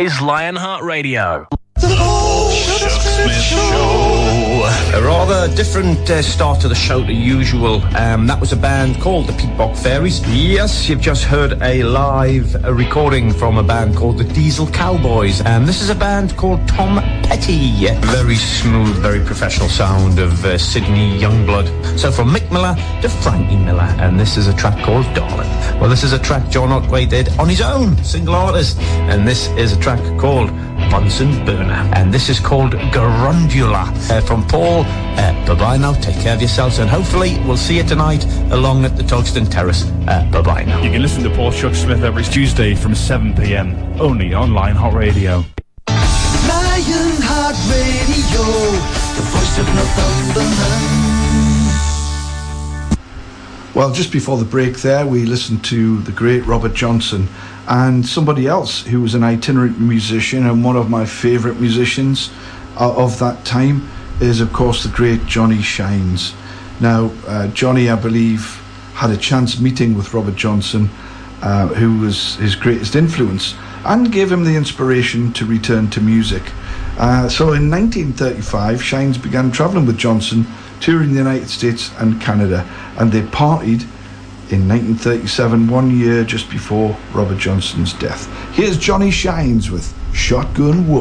is Lionheart Radio. The Paul Smith Show. A rather different start to the show to usual. That was a band called the Peatbog Fairies. Yes, you've just heard a live recording from a band called the Diesel Cowboys. This is a band called Tom Petty. Very smooth, very professional sound of Sydney Youngblood. So from Mick Miller to Frankie Miller. And this is a track called Darling. Well, this is a track John Otway did on his own, single artist. And this is a track called Bunsen Burner. And this is called Garundula. From Paul, bye-bye now, take care of yourselves, and hopefully we'll see you tonight along at the Togston Terrace. Bye-bye now. You can listen to Paul Chuck Smith every Tuesday from 7 p.m, only on Lionheart Radio. Lionheart Radio, the voice of Northumberland. Well, just before the break there, we listened to the great Robert Johnson, and somebody else who was an itinerant musician and one of my favourite musicians of that time is, of course, the great Johnny Shines. Now, Johnny, I believe, had a chance meeting with Robert Johnson, who was his greatest influence, and gave him the inspiration to return to music. So in 1935, Shines began travelling with Johnson, touring the United States and Canada, and they partied in 1937, 1 year just before Robert Johnson's death. Here's Johnny Shines with Shotgun Wolf.